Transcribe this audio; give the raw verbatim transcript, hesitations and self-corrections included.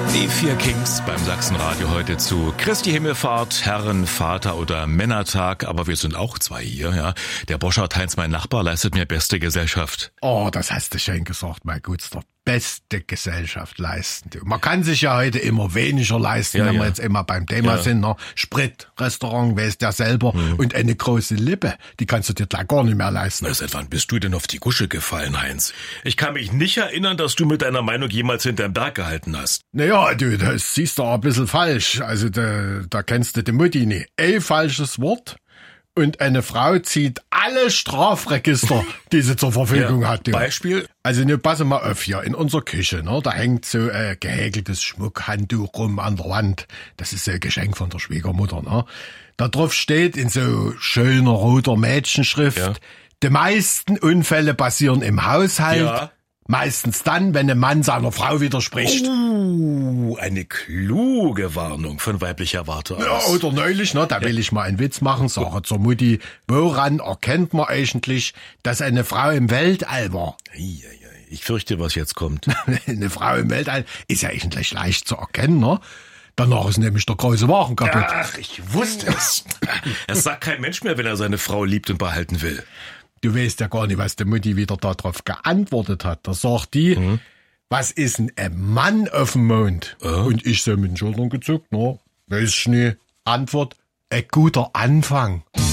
Die vier Kings beim Sachsenradio heute zu Christi Himmelfahrt, Herren-, Vater- oder Männertag. Aber wir sind auch zwei hier, ja. Der Boschert Heinz, mein Nachbar, leistet mir beste Gesellschaft. Oh, das hast du schön gesagt, mein Gutster. Beste Gesellschaft leisten. Man kann sich ja heute immer weniger leisten, Ja, wenn ja. wir jetzt immer beim Thema Ja. sind. Ne? Sprit, Restaurant, weißt ja selber. Mhm. Und eine große Lippe, die kannst du dir gleich gar nicht mehr leisten. Na, seit wann bist du denn auf die Gusche gefallen, Heinz? Ich kann mich nicht erinnern, dass du mit deiner Meinung jemals hinterm Berg gehalten hast. Naja, du, das siehst du ein bisschen falsch. Also da, da kennst du die Mutti nicht. Ein falsches Wort und eine Frau zieht alle Strafregister, die sie zur Verfügung Ja. hat. Du. Beispiel? Also ne, pass mal auf hier, in unserer Küche, ne, da hängt so äh, gehäkeltes Schmuckhandtuch rum an der Wand. Das ist so ein Geschenk von der Schwiegermutter, ne. Da drauf steht in so schöner roter Mädchenschrift, Ja. die meisten Unfälle passieren im Haushalt. Ja. Meistens dann, wenn ein Mann seiner Frau widerspricht. Uh, eine kluge Warnung von weiblicher Warte aus. Ja, oder neulich, ne, da will ich mal einen Witz machen, sage zur Mutti, woran erkennt man eigentlich, dass eine Frau im Weltall war? Eieiei, Ich fürchte, was jetzt kommt. Eine Frau im Weltall ist ja eigentlich leicht zu erkennen, ne? Danach ist nämlich der große Wagen kaputt. Ach, ich wusste es. Das sagt kein Mensch mehr, wenn er seine Frau liebt und behalten will. Du weißt ja gar nicht, was die Mutti wieder darauf geantwortet hat. Da sagt die, Mhm. was ist denn ein Mann auf dem Mond? Oh. Und ich so mit den Schultern gezuckt, ne? Weiß ich nicht. Antwort, ein guter Anfang.